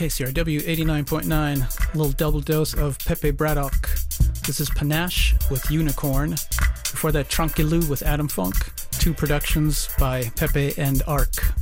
KCRW 89.9, a little double dose of Pepe Braddock. This is Panache with Unicorn. Before that, Tranquillou with Adam Funk. Two productions by Pepe and Arc.